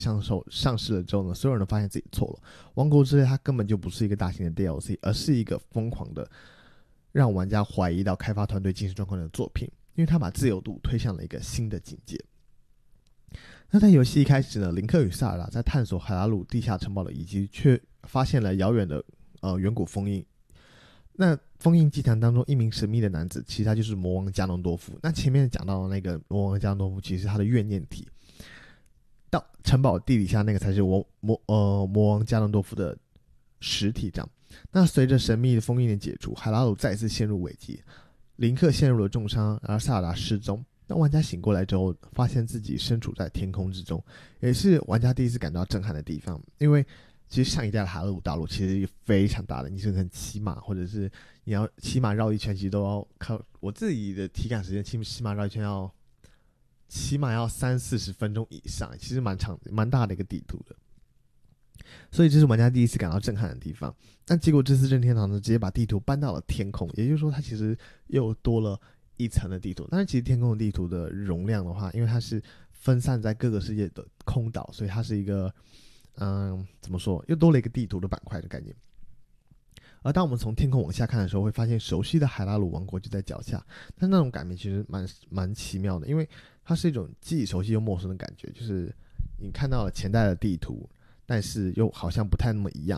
上市了之后呢，所有人都发现自己错了。王国之泪它根本就不是一个大型的 DLC， 而是一个疯狂的让玩家怀疑到开发团队精神状况的作品，因为它把自由度推向了一个新的境界。那在游戏一开始呢，林克与萨尔达在探索海拉鲁地下城堡的遗迹，却发现了遥远的远古封印。那封印祭坛当中一名神秘的男子，其实他就是魔王加农多夫。那前面讲到的那个魔王加农多夫，其实是他的怨念体，到城堡地底下那个才是魔王加农多夫的实体这样。那随着神秘的封印的解除，海拉鲁再次陷入危机，林克陷入了重伤，而萨尔达失踪。当玩家醒过来之后，发现自己身处在天空之中，也是玩家第一次感到震撼的地方。因为其实上一代的海拉鲁大陆其实非常大的，你是可能骑马，或者是你要骑马绕一圈，其实都要靠我自己的体感时间，骑马绕一圈起码要30-40分钟以上，其实蛮长蛮大的一个地图的。所以这是玩家第一次感到震撼的地方。但结果这次任天堂呢，直接把地图搬到了天空，也就是说它其实又多了一层的地图。但是其实天空的地图的容量的话，因为它是分散在各个世界的空岛，所以它是一个怎么说，又多了一个地图的板块的概念。而当我们从天空往下看的时候，会发现熟悉的海拉鲁王国就在脚下，但那种感觉其实蛮奇妙的，因为它是一种既熟悉又陌生的感觉，就是你看到了前代的地图，但是又好像不太那么一样。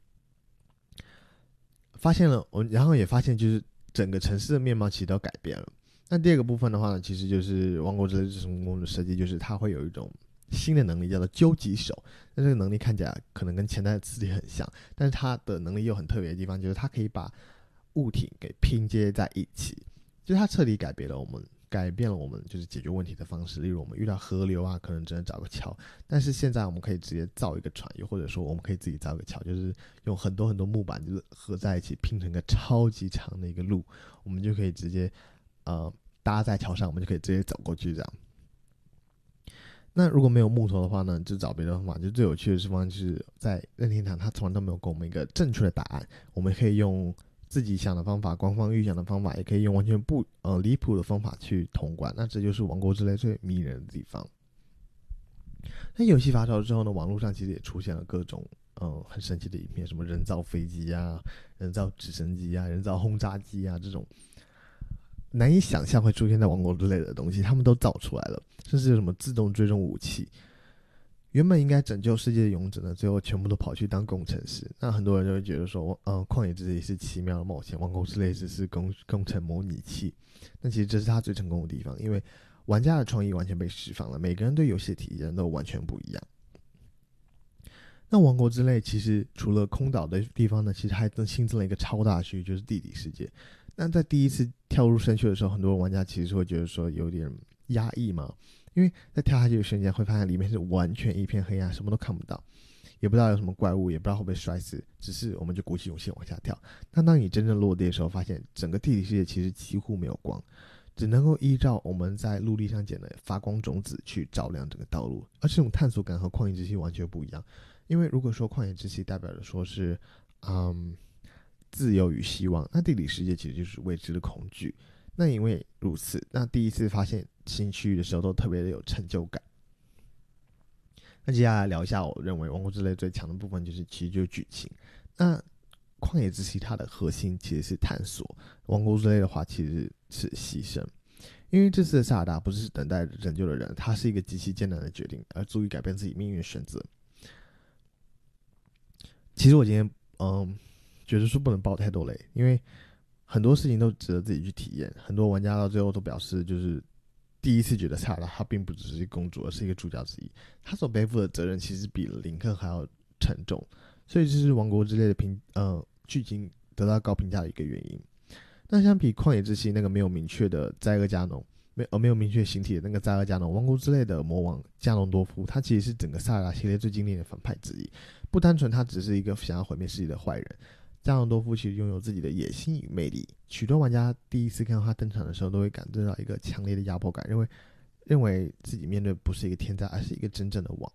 然后也发现就是整个城市的面貌其实都改变了。那第二个部分的话呢，其实就是王国之泪成功的设计，就是它会有一种新的能力叫做究极手。那这个能力看起来可能跟前代的磁铁很像，但是它的能力又很特别的地方，就是它可以把物体给拼接在一起，就是它彻底改变了我们就是解决问题的方式。例如我们遇到河流啊，可能只能找个桥，但是现在我们可以直接造一个船，又或者说我们可以自己造一个桥，就是用很多木板就是合在一起拼成一个超级长的一个路，我们就可以直接搭在桥上，我们就可以直接走过去这样。那如果没有木头的话呢，就找别的方法。就最有趣的地方就是在任天堂，它从来都没有给我们一个正确的答案，我们可以用自己想的方法，官方预想的方法，也可以用完全不离谱的方法去通关。那这就是王国之泪最迷人的地方。那游戏发售之后呢，网络上其实也出现了各种很神奇的影片，什么人造飞机啊、人造直升机啊、人造轰炸机啊，这种难以想象会出现在王国之泪的东西，他们都造出来了。甚至有什么自动追踪武器，原本应该拯救世界的勇者呢，最后全部都跑去当工程师。那很多人就会觉得说，旷野之息是奇妙的冒险，王国之泪只是工程模拟器。那其实这是他最成功的地方，因为玩家的创意完全被释放了，每个人对游戏的体验都完全不一样。那王国之泪其实除了空岛的地方呢，其实还新增了一个超大区域，就是地底世界。那在第一次跳入深区的时候，很多玩家其实会觉得说有点压抑嘛，因为在跳下去的瞬间会发现里面是完全一片黑暗，什么都看不到，也不知道有什么怪物，也不知道会不会摔死，只是我们就鼓起勇气往下跳。但当你真正落地的时候，发现整个地底世界其实几乎没有光，只能够依照我们在陆地上捡的发光种子去照亮整个道路。而这种探索感和旷野之息完全不一样，因为如果说旷野之息代表着说是自由与希望，那地理世界其实就是未知的恐惧。那因为如此，那第一次发现新区域的时候都特别的有成就感。那接下来聊一下我认为王国之泪最强的部分，其实就是剧情。那旷野之息它的核心其实是探索，王国之泪的话其实是牺牲。因为这次的萨尔达不是等待拯救的人，他是一个极其艰难的决定，而足以改变自己命运的选择。其实我今天觉得说不能爆太多雷，因为很多事情都值得自己去体验。很多玩家到最后都表示，就是第一次觉得萨尔达她并不只是一个公主，而是一个主角之一。她所背负的责任其实比林克还要沉重，所以这是王国之泪的剧情得到高评价的一个原因。那相比旷野之息那个没有明确的灾厄加农，没有明确形体的那个灾厄加农，王国之泪的魔王加农多夫，他其实是整个萨尔达系列最经典的反派之一。不单纯他只是一个想要毁灭世界的坏人，加农多夫其实拥有自己的野心与魅力。许多玩家第一次看到他登场的时候，都会感受到一个强烈的压迫感，认为自己面对不是一个天灾，而是一个真正的王。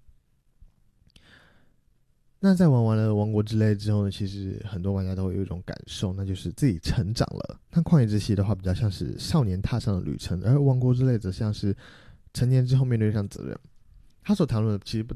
那在玩完了王国之泪之后呢，其实很多玩家都会有一种感受，那就是自己成长了。那旷野之息的话比较像是少年踏上了旅程，而王国之泪则像是成年之后面对上责任。 他所谈论的其实不